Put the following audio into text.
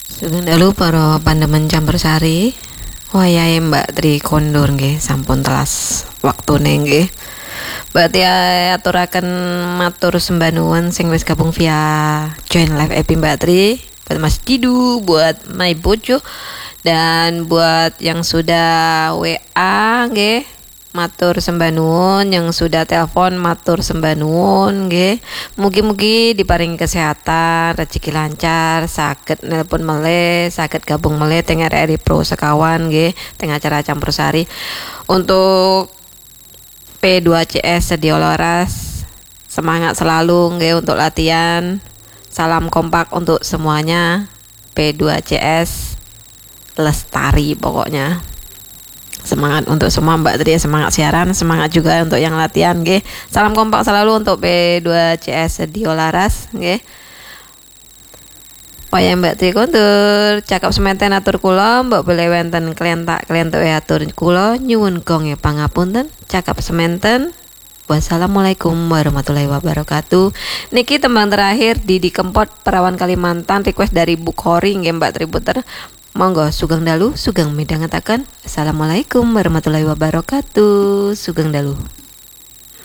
Sugeng dalu para pandemen campur sari. Wayahe Mbak Tri kondur nggih, sampun telas waktune nggih. Mbak Tri aturaken matur sembah nuwun sing wis gabung via join live EP Mbak Tri, buat Mas Didu, buat My Bojo, dan buat yang sudah WA nggih. Matur sembah nuwun, yang sudah telepon matur sembah nuwun nggih. Mugi-mugi diparingi kesehatan, rezeki lancar, saged nelpon meleh, saged gabung meleh teng RRI Pro sekawan nggih, teng acara campur sari. Untuk P2CS sedia laras, semangat selalu nggih untuk latihan. Salam kompak untuk semuanya. P2CS lestari pokoknya. Semangat untuk semua Mbak Tri, semangat siaran, semangat juga untuk yang latihan nggih. Salam kompak selalu untuk P2CS sedia laras nggih. Wayah Mbak Tri kondur, cakap sementen atur kula, mbok boleh wenten klientak atur kula nyuwun gong pangapunten, cakap sementen. Wassalamualaikum warahmatullahi wabarakatuh. Niki tembang terakhir Didi Kempot Perawan Kalimantan, request dari Bukhari nggih Mbak Tri puter. Monggo sugeng dalu, sugeng midhangetaken. Assalamualaikum warahmatullahi wabarakatuh. Sugeng dalu.